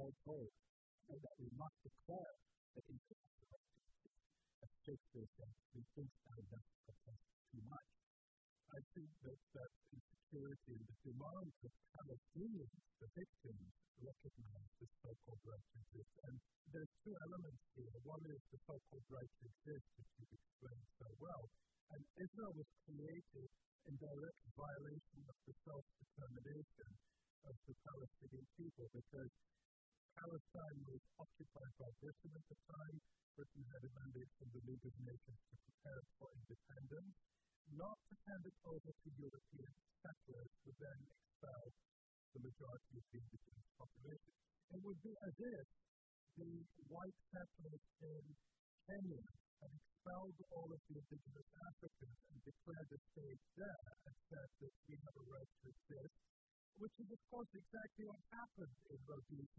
all told, and that we must declare that indigenous identity, as Shakespeare said, methinks thou dost protest too much. I think that insecurity and the demand of Palestinians, the victims, recognize the so-called right to exist. And there's two elements here. One is the so-called right to exist, which you've explained so well. And Israel was created in direct violation of the self-determination of the Palestinian people, because Palestine was occupied by Britain at the time. Britain had a mandate from the League of Nations to prepare for independence, not to hand it over to European settlers who then expel the majority of the indigenous population. It would be as if the white settlers in Kenya had expelled all of the indigenous Africans and declared a state there and said that we have a right to exist, which is, of course, exactly what happened in Rhodesia